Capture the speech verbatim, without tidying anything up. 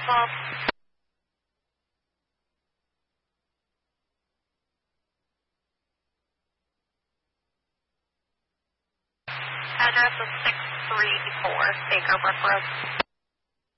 twelve. Address is six three four Baker Brook Road.